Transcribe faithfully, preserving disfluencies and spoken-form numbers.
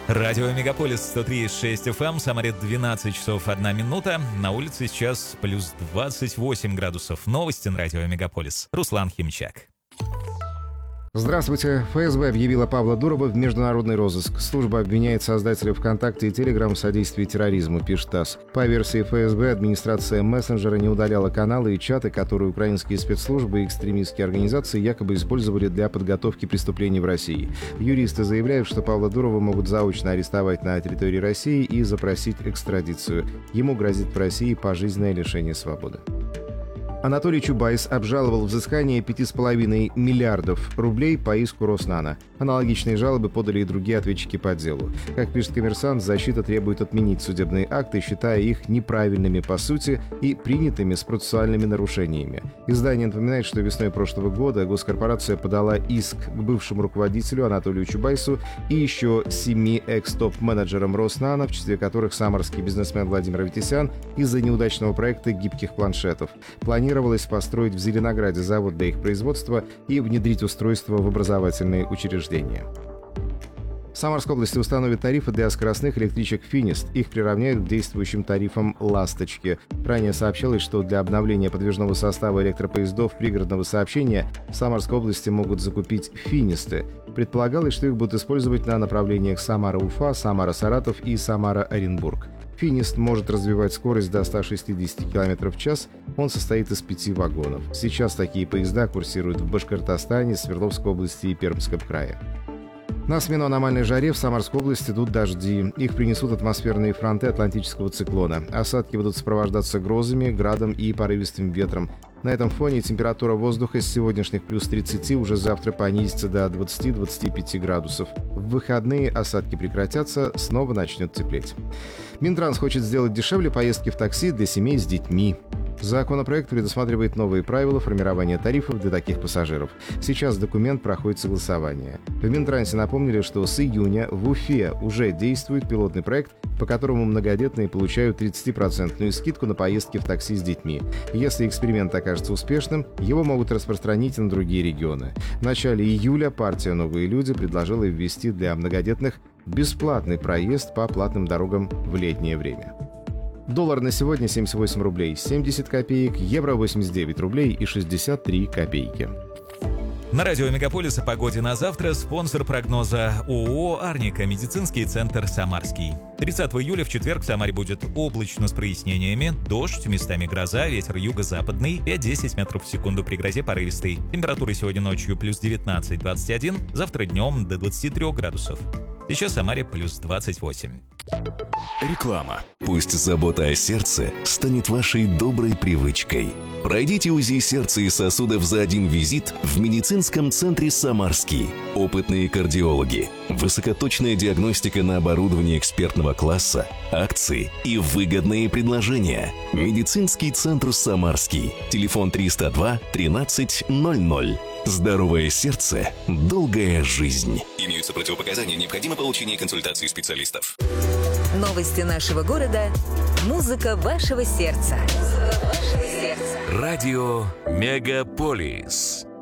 Радио Мегаполис сто три и шесть эф эм, Самаре двенадцать часов одна минута. На улице сейчас плюс двадцать восемь градусов. Новости на Радио Мегаполис. Руслан Химчак. Здравствуйте. эф эс бэ объявила Павла Дурова в международный розыск. Служба обвиняет создателей ВКонтакте и Телеграм в содействии терроризму, пишет ТАСС. По версии эф эс бэ, администрация мессенджера не удаляла каналы и чаты, которые украинские спецслужбы и экстремистские организации якобы использовали для подготовки преступлений в России. Юристы заявляют, что Павла Дурова могут заочно арестовать на территории России и запросить экстрадицию. Ему грозит в России пожизненное лишение свободы. Анатолий Чубайс обжаловал взыскание пяти с половиной миллиардов рублей по иску Роснано. Аналогичные жалобы подали и другие ответчики по делу. Как пишет «Коммерсант», защита требует отменить судебные акты, считая их неправильными по сути и принятыми с процессуальными нарушениями. Издание напоминает, что весной прошлого года госкорпорация подала иск к бывшему руководителю Анатолию Чубайсу и еще семи экс-топ-менеджерам Роснано, в числе которых самарский бизнесмен Владимир Аветисян, из-за неудачного проекта гибких планшетов. Планировалось построить в Зеленограде завод для их производства и внедрить устройство в образовательные учреждения. В Самарской области установят тарифы для скоростных электричек «Финист». Их приравняют к действующим тарифам «Ласточки». Ранее сообщалось, что для обновления подвижного состава электропоездов пригородного сообщения в Самарской области могут закупить «Финисты». Предполагалось, что их будут использовать на направлениях Самара-Уфа, Самара-Саратов и Самара-Оренбург. «Финист» может развивать скорость до ста шестидесяти километров в час. Он состоит из пяти вагонов. Сейчас такие поезда курсируют в Башкортостане, Свердловской области и Пермском крае. На смену аномальной жаре в Самарской области идут дожди. Их принесут атмосферные фронты атлантического циклона. Осадки будут сопровождаться грозами, градом и порывистым ветром. На этом фоне температура воздуха с сегодняшних плюс тридцати уже завтра понизится до двадцати-двадцати пяти градусов. В выходные осадки прекратятся, снова начнет теплеть. Минтранс хочет сделать дешевле поездки в такси для семей с детьми. Законопроект предусматривает новые правила формирования тарифов для таких пассажиров. Сейчас документ проходит согласование. В Минтрансе напомнили, что с июня в Уфе уже действует пилотный проект, по которому многодетные получают тридцатипроцентную скидку на поездки в такси с детьми. Если эксперимент окажется успешным, его могут распространить и на другие регионы. В начале июля партия «Новые люди» предложила ввести для многодетных бесплатный проезд по платным дорогам в летнее время. Доллар на сегодня семьдесят восемь рублей семьдесят копеек, евро восемьдесят девять рублей и шестьдесят три копейки. На радио Мегаполис о погоде на завтра спонсор прогноза ООО «Арника», медицинский центр «Самарский». тридцатого июля в четверг в Самаре будет облачно с прояснениями, дождь, местами гроза, ветер юго-западный пять-десять метров в секунду, при грозе порывистый. Температура сегодня ночью плюс девятнадцать - двадцать один, завтра днем до двадцати трёх градусов. Сейчас в Самаре плюс двадцать восемь. Реклама. Пусть забота о сердце станет вашей доброй привычкой. Пройдите УЗИ сердца и сосудов за один визит в медицинском центре «Самарский». Опытные кардиологи, высокоточная диагностика на оборудовании экспертного класса, акции и выгодные предложения. Медицинский центр «Самарский». Телефон триста два тринадцать ноль ноль. Здоровое сердце, долгая жизнь. Имеются противопоказания, необходимо получение консультации специалистов. Новости нашего города. Музыка вашего сердца. Радио Мегаполис.